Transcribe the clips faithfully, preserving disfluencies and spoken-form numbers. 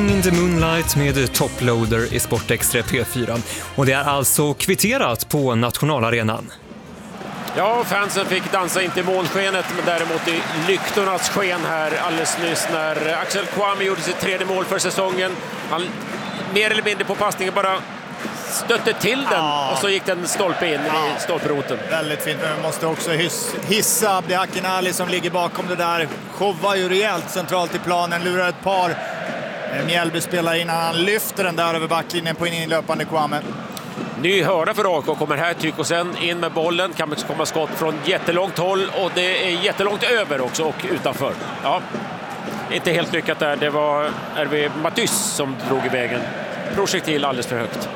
Sing in the Moonlight med Toploader i Sportextra P fyra. Och det är alltså kvitterat på nationalarenan. Ja, fansen fick dansa inte i målskenet, men däremot i lyktornas sken här alldeles nyss när Axel Kwame gjorde sitt tredje mål för säsongen. Han mer eller mindre på passningen bara stötte till den, ja. Och så gick den stolpe in, ja. I stolproten. Väldigt fint, men vi måste också hissa Abdi Hakinali som ligger bakom det där. Showar ju rejält centralt i planen, lurar ett par Mjällby spelar innan han lyfter den där över backlinjen på en inlöpande Kwame. Ny hörna för A I K kommer här, Tykosen in med bollen, kan komma skott från jättelångt håll och det är jättelångt över också och utanför. Ja, inte helt lyckat där, det var R V Matys som drog i vägen. Projektil alldeles för högt.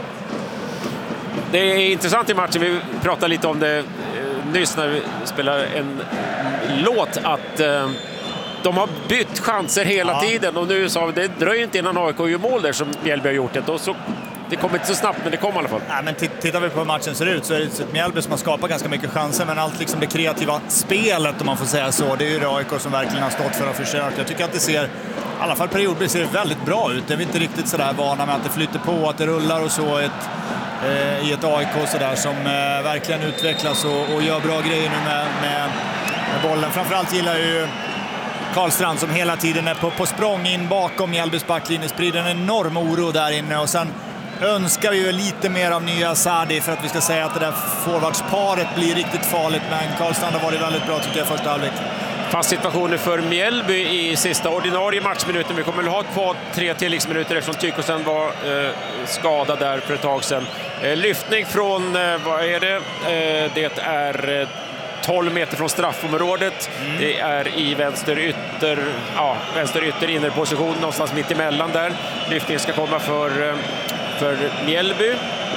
Det är intressant i matchen, vi pratade lite om det eh, nyss när vi spelar en låt, att eh, de har bytt chanser hela ja. tiden och nu sa vi, det dröjer inte innan A I K gör mål där som Mjällby har gjort det. Och så, det kommer inte så snabbt, men det kommer i alla fall. Ja, men tittar vi på hur matchen ser ut så är det ett Mjällby som har skapat ganska mycket chanser, men allt liksom det kreativa spelet, om man får säga så, det är ju A I K som verkligen har stått för att försöka. Jag tycker att det ser, i alla fall periodvis ser det väldigt bra ut. Det är vi inte riktigt sådär vana med att det flyter på, att det rullar och så ett, eh, i ett A I K sådär som eh, verkligen utvecklas och, och gör bra grejer nu med, med, med bollen. Framförallt gillar ju Karlstrand som hela tiden är på, på språng in bakom Mjällbys backlinje, sprider en enorm oro där inne, och sen önskar vi ju lite mer av nya Sadi för att vi ska säga att det där forwardsparet blir riktigt farligt, men Karlstrand har varit väldigt bra tycker jag första halvlek. Fast situationer för Mjällby i sista ordinarie matchminuten. Vi kommer att ha kvar tre tilläggsminuter eftersom Tykosen var eh, skadad där för ett tag sedan. Eh, lyftning från, eh, vad är det? Eh, det är eh, tolv meter från straffområdet. Mm. Det är i vänster ytter, ja, vänster ytter innerposition någonstans mitt emellan där. Lyftningen ska komma för, för Mjällby.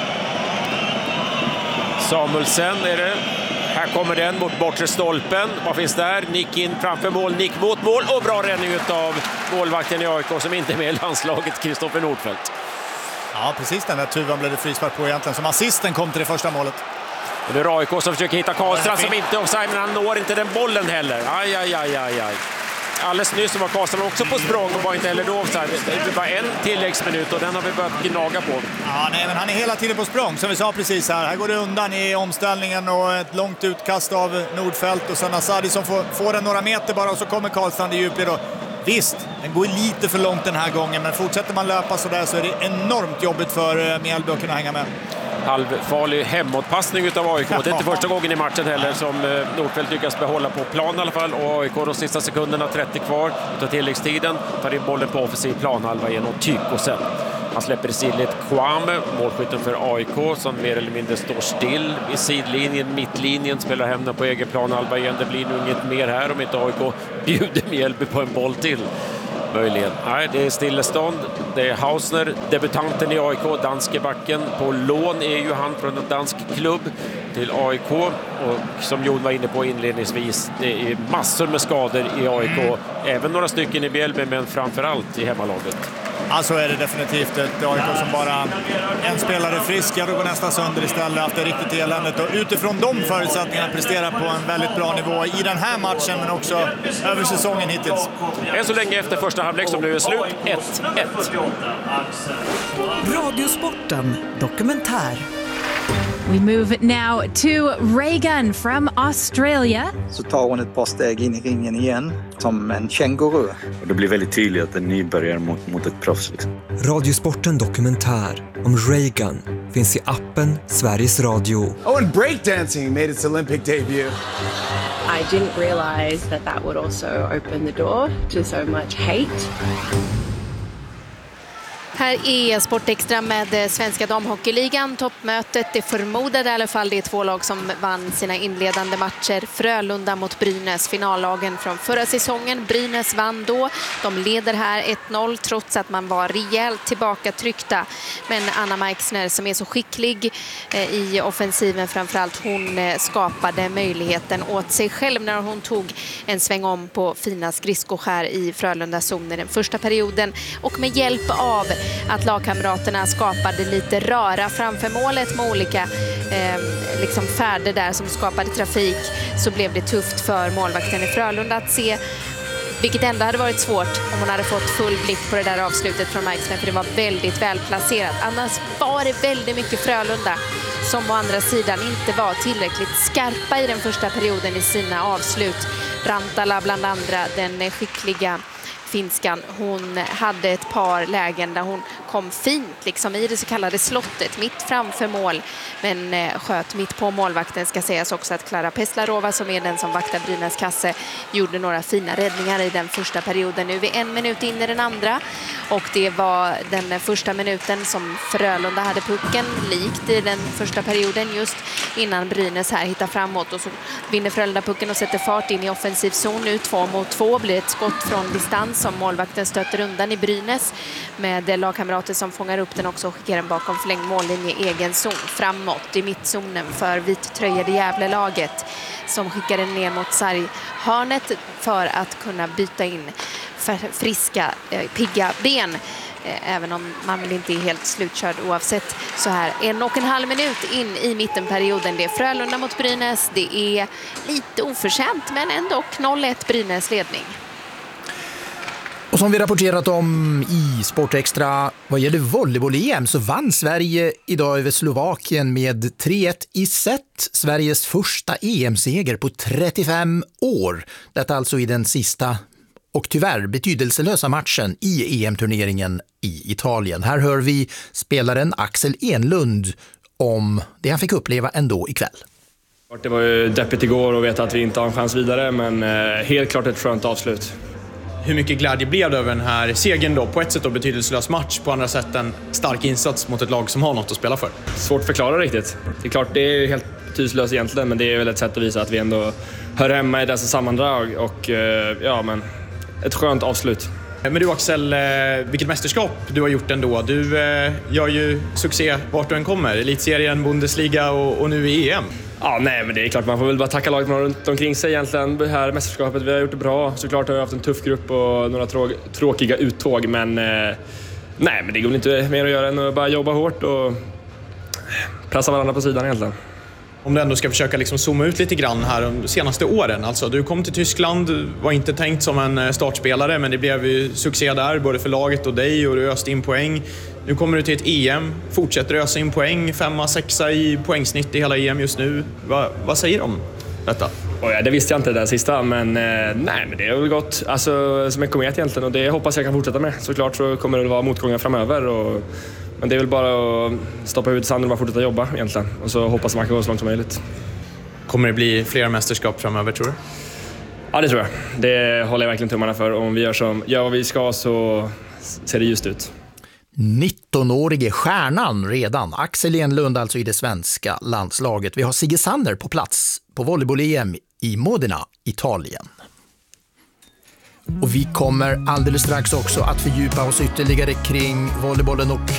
Samuelsen är det. Här kommer den mot bortre stolpen. Vad finns där? Nick in framför mål, Nick mot mål och bra räddning av målvakten i A I K som inte är med i landslaget, Kristoffer Nordfeldt. Ja, precis den där tuvan blev det frispark på egentligen som assisten kom till det första målet. Och det är A I K som försöker hitta Karlstrand som inte är offside, men han når inte den bollen heller. Aj, aj, aj, aj, aj. Alldeles nyss var Karlstrand också på språng och var inte heller då offside. Det var en tilläggsminut och den har vi börjat gnaga på. Ja, nej, men han är hela tiden på språng som vi sa precis här. Här går det undan i omställningen och ett långt utkast av Nordfeldt och sen Asadi som får, får den några meter bara och så kommer Karlstrand i djupled då. Visst, den går lite för långt den här gången, men fortsätter man löpa så där så är det enormt jobbigt för Mjällby att kunna hänga med. Halvfarlig hemåtpassning utav A I K. Det är inte första gången i matchen heller som Nordfeldt lyckas behålla på plan i alla fall. Och A I K de sista sekunderna, trettio kvar utav tilläggstiden, tar in bollen på offensiv planhalva genom Tykosen. Han släpper i sidled Kwame, målskytten för A I K, som mer eller mindre står still i sidlinjen, mittlinjen, spelar hem på egen planhalva igen. Det blir nog inget mer här om inte A I K bjuder Mjällby på en boll till. Möjligen. Nej, det är stillestånd. Det är Hausner, debutanten i A I K, danske backen. På lån är ju han från en dansk klubb till A I K. Och som Jon var inne på inledningsvis, det är massor med skador i A I K. Även några stycken i Mjällby, men framförallt i hemmalaget. Ja, så är det definitivt ett A I K som bara en spelare frisk. Jag går nästan sönder istället, haft det riktigt eländet. Och utifrån de förutsättningarna presterar på en väldigt bra nivå i den här matchen, men också över säsongen hittills. Än så länge efter första halvlek som nu är slut, ett ett. Radiosporten dokumentär. We move now to Reagan from Australia. Så tar hon ett par steg in i ringen igen, som en känguru. Och det blir väldigt tydligt att en nybörjare mot, mot ett proffs. Liksom. Radiosporten dokumentär om Reagan finns i appen Sveriges Radio. Oh, and breakdancing made its Olympic debut. I didn't realize that that would also open the door to so much hate. Här är Sportextra med svenska damhockeyligan. Toppmötet, det förmodade i alla fall det är två lag som vann sina inledande matcher. Frölunda mot Brynäs, finallagen från förra säsongen. Brynäs vann då. De leder här ett noll trots att man var rejält tillbakatryckta. Men Anna Meixner som är så skicklig i offensiven framförallt, hon skapade möjligheten åt sig själv när hon tog en sväng om på fina skridskoskär i Frölunda zon i den första perioden. Och med hjälp av att lagkamraterna skapade lite röra framför målet med olika eh, liksom färder där som skapade trafik, så blev det tufft för målvakten i Frölunda att se vilket ändå hade varit svårt om hon hade fått full blick på det där avslutet från Marksman, för det var väldigt välplacerat. Annars var det väldigt mycket Frölunda som å andra sidan inte var tillräckligt skarpa i den första perioden i sina avslut. Rantala bland andra, den skickliga finskan, hon hade ett par lägen där hon kom fint liksom i det så kallade slottet mitt framför mål, men eh, sköt mitt på målvakten. Ska sägas också att Klara Peslarova, som är den som vaktar Brynäs kasse, gjorde några fina räddningar i den första perioden. Nu är vi en minut in i den andra, och det var den första minuten som Frölunda hade pucken, likt i den första perioden, just innan Brynäs här hittar framåt, och så vinner Frölunda pucken och sätter fart in i offensiv zon. Nu två mot två blir ett skott från distans som målvakten stöter undan i Brynäs, med lagkamrater som fångar upp den också och skickar den bakom förlängd mållinje i egen zon framåt i mittzonen för vittröjade Gävle-laget, som skickar den ner mot sarghörnet för att kunna byta in friska, pigga ben. Även om man väl inte är helt slutkörd oavsett. Så här en och en halv minut in i mittenperioden. Det är Frölunda mot Brynäs. Det är lite oförtjänt, men ändå noll ett Brynäs ledning. Och som vi rapporterat om i Sportextra, vad gäller volleyboll-E M så vann Sverige idag över Slovakien med tre ett i set. Sveriges första E M-seger på trettiofem år. Detta alltså i den sista och tyvärr betydelselösa matchen i E M-turneringen i Italien. Här hör vi spelaren Axel Enlund om det han fick uppleva ändå ikväll. Det var ju deppigt igår och veta att vi inte har en chans vidare, men helt klart ett skönt avslut. Hur mycket glädje blev det över den här segern då? På ett sätt då betydelselös match, på andra sätt en stark insats mot ett lag som har något att spela för. Svårt att förklara riktigt. Det är klart, det är helt betydelselöst egentligen, men det är väl ett sätt att visa att vi ändå hör hemma i dessa sammandrag, och ja, men ett skönt avslut. Men du Axel, vilket mästerskap du har gjort ändå. Du gör ju succé vart du än kommer. Elitserien, Bundesliga och, och nu i E M. Ja, nej, men det är klart, man får väl bara tacka laget man har runt omkring sig egentligen. Det här mästerskapet, vi har gjort det bra. Såklart har vi haft en tuff grupp och några trå- tråkiga uttåg, men eh, nej, men det går väl inte mer att göra än att bara jobba hårt och pressa varandra på sidan egentligen. Om du ändå ska försöka liksom zooma ut lite grann här de senaste åren. Alltså, du kom till Tyskland, var inte tänkt som en startspelare, men det blev ju succé där, både för laget och dig, och du öste in poäng. Nu kommer du till ett E M, fortsätter ösa in poäng, femma, sexa i poängsnitt i hela E M just nu. Va, vad säger du om detta? Oh ja, det visste jag inte det där sista, men eh, nej, men det är väl gott, alltså, som en komet egentligen, och det hoppas jag kan fortsätta med. Såklart så kommer det vara motgångar framöver, och, men det är väl bara att stoppa huvudet i sanden och bara fortsätta jobba egentligen, och så hoppas man kan gå så långt som möjligt. Kommer det bli flera mästerskap framöver, tror du? Ja, det tror jag. Det håller jag verkligen tummarna för. Om vi gör, som, gör vad vi ska så ser det just ut. nittonårige stjärnan redan. Axel Enlund alltså i det svenska landslaget. Vi har Sigge Sander på plats på volleyboll-E M i Modena, Italien. Och vi kommer alldeles strax också att fördjupa oss ytterligare kring volleybollen och